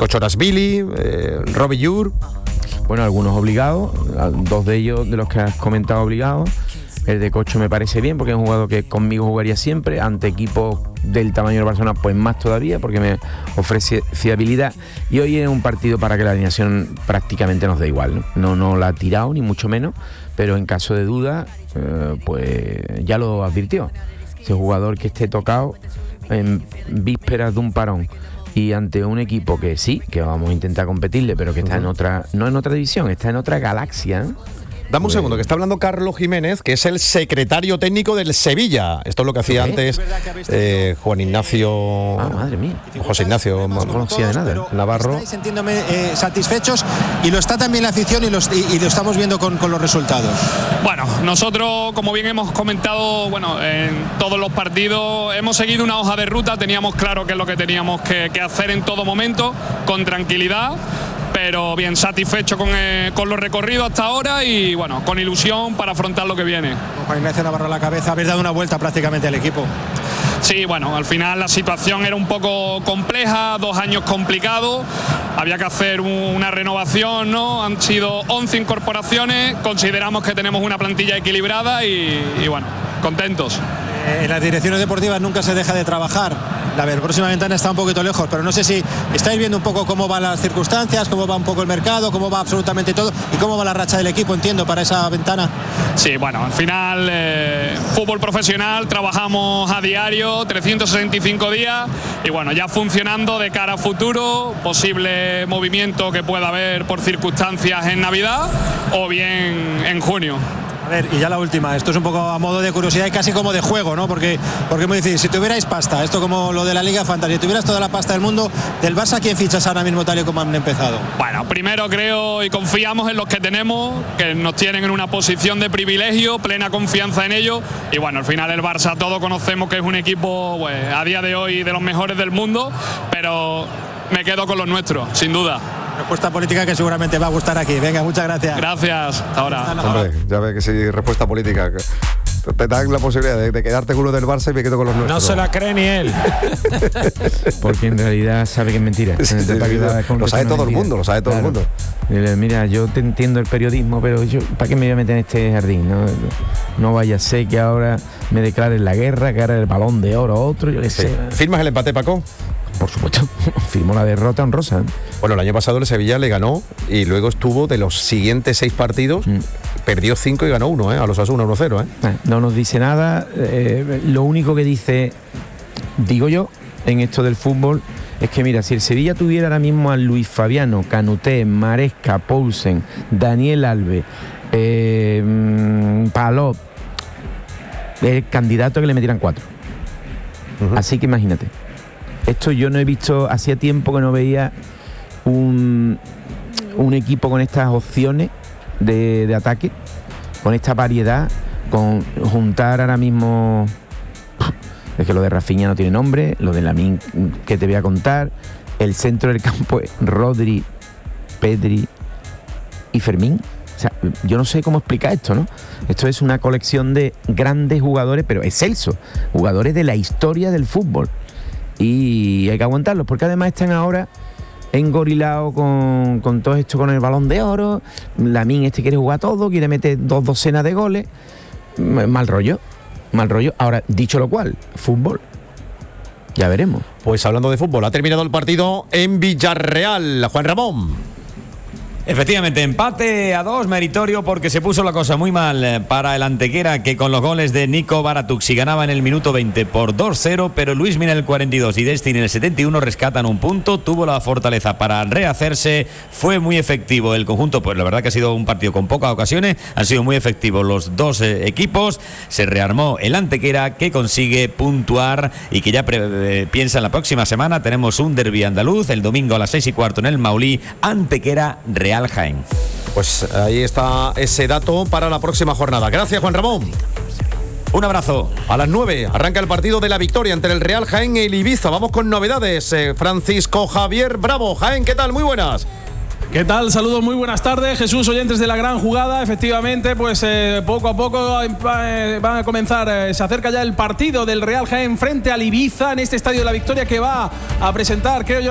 Kochorashvili, Robbie Yur. Bueno, algunos obligados, 2 de ellos de los que has comentado obligados. El de Cocho me parece bien porque es un jugador que conmigo jugaría siempre, ante equipos del tamaño del Barcelona pues más todavía, porque me ofrece fiabilidad. Y hoy es un partido para que la alineación prácticamente nos dé igual, no la ha tirado ni mucho menos, pero en caso de duda pues ya lo advirtió. Ese jugador que esté tocado en vísperas de un parón y ante un equipo que sí, que vamos a intentar competirle, pero que está en otra, no en otra división, está en otra galaxia, ¿eh? Dame un segundo, que está hablando Carlos Jiménez, que es el secretario técnico del Sevilla. Esto es lo que hacía antes Juan Ignacio... madre mía. José Ignacio, no conocía de nada. Navarro. Estáis sintiéndome satisfechos y lo está también la afición y lo estamos viendo con los resultados. Bueno, nosotros, como bien hemos comentado, en todos los partidos hemos seguido una hoja de ruta, teníamos claro qué es lo que teníamos que hacer en todo momento, con tranquilidad, pero bien satisfecho con los recorridos hasta ahora y con ilusión para afrontar lo que viene. Con Juan Ignacio Navarro a la cabeza, habéis dado una vuelta prácticamente al equipo. Sí, al final la situación era un poco compleja, 2 años complicados, había que hacer una renovación, ¿no? Han sido 11 incorporaciones, consideramos que tenemos una plantilla equilibrada y contentos. En las direcciones deportivas nunca se deja de trabajar. La próxima ventana está un poquito lejos, pero no sé si estáis viendo un poco cómo van las circunstancias, cómo va un poco el mercado, cómo va absolutamente todo y cómo va la racha del equipo, entiendo, para esa ventana. Sí, al final fútbol profesional, trabajamos a diario, 365 días y ya funcionando de cara a futuro, posible movimiento que pueda haber por circunstancias en Navidad o bien en junio. A ver, y ya la última, esto es un poco a modo de curiosidad y casi como de juego, ¿no? Porque es muy difícil, si tuvierais pasta, esto como lo de la Liga Fantasy, si tuvieras toda la pasta del mundo del Barça, ¿quién fichas ahora mismo tal y como han empezado? Primero creo y confiamos en los que tenemos, que nos tienen en una posición de privilegio, plena confianza en ellos y al final el Barça todos conocemos que es un equipo a día de hoy de los mejores del mundo, pero me quedo con los nuestros, sin duda. Respuesta política que seguramente va a gustar aquí. Venga, muchas gracias. Gracias, hasta ahora. Hombre, ya ve que sí, respuesta política. Te dan la posibilidad de quedarte con uno del Barça y me quedo con los nuestros. No se la cree ni él. Porque en realidad sabe que es mentira. Lo sabe todo el mundo, lo sabe todo el mundo. Mira, yo te entiendo el periodismo, pero yo, ¿para qué me voy a meter en este jardín? No vaya a ser que ahora me declaren la guerra, que ahora el Balón de Oro otro, yo qué sé. ¿Firmas el empate, Paco? Por supuesto, firmó la derrota honrosa. Bueno, el año pasado el Sevilla le ganó y luego estuvo de los siguientes 6 partidos, perdió 5 y ganó 1, a los Asuna 1-0. No nos dice nada, lo único que dice, digo yo, en esto del fútbol, es que mira, si el Sevilla tuviera ahora mismo a Luis Fabiano, Canuté, Maresca, Poulsen, Daniel Alves, Palop, el candidato a que le metieran 4. Así que imagínate. Esto yo no he visto, hacía tiempo que no veía un equipo con estas opciones de ataque, con esta variedad, con juntar ahora mismo... Es que lo de Rafinha no tiene nombre, lo de Lamine que te voy a contar, el centro del campo es Rodri, Pedri y Fermín. O sea, yo no sé cómo explicar esto, ¿no? Esto es una colección de grandes jugadores, pero excelsos, jugadores de la historia del fútbol. Y hay que aguantarlos, porque además están ahora engorilados con todo esto, con el Balón de Oro. Lamine quiere jugar todo, quiere meter 2 docenas de goles. Mal rollo. Ahora, dicho lo cual, fútbol. Ya veremos. Pues hablando de fútbol, ha terminado el partido en Villarreal. Juan Ramón. Efectivamente, empate a 2, meritorio porque se puso la cosa muy mal para el Antequera, que con los goles de Nico Baratuxi ganaba en el minuto 20 por 2-0, pero Luis Mina en el 42 y Destiny en el 71 rescatan un punto, tuvo la fortaleza para rehacerse, fue muy efectivo el conjunto, pues la verdad que ha sido un partido con pocas ocasiones, han sido muy efectivos los dos equipos, se rearmó el Antequera que consigue puntuar y que ya piensa en la próxima semana, tenemos un derbi andaluz, el domingo a las 6:15 en el Maulí, Antequera Real Jaén. Pues ahí está ese dato para la próxima jornada. Gracias, Juan Ramón. Un abrazo. A las 9 arranca el partido de la victoria entre el Real Jaén y el Ibiza. Vamos con novedades. Francisco Javier Bravo. Jaén, ¿qué tal? Muy buenas. ¿Qué tal? Saludos, muy buenas tardes. Jesús, oyentes de la gran jugada. Efectivamente, pues poco a poco van a comenzar. Se acerca ya el partido del Real Jaén frente al Ibiza en este Estadio de la Victoria que va a presentar, creo yo,